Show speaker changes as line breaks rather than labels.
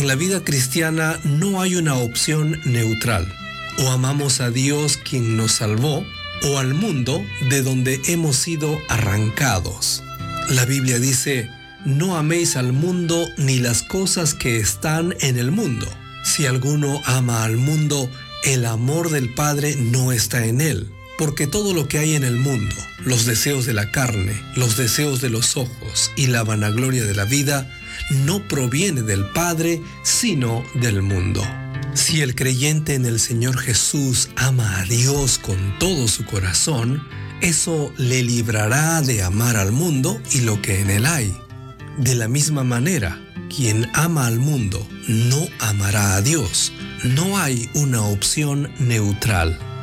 En la vida cristiana no hay una opción neutral. O amamos a Dios quien nos salvó, o al mundo de donde hemos sido arrancados. La Biblia dice: no améis al mundo ni las cosas que están en el mundo. Si alguno ama al mundo, el amor del Padre no está en él. Porque todo lo que hay en el mundo, los deseos de la carne, los deseos de los ojos y la vanagloria de la vida, no proviene del Padre, sino del mundo. Si el creyente en el Señor Jesús ama a Dios con todo su corazón, eso le librará de amar al mundo y lo que en él hay. De la misma manera, quien ama al mundo no amará a Dios. No hay una opción neutral.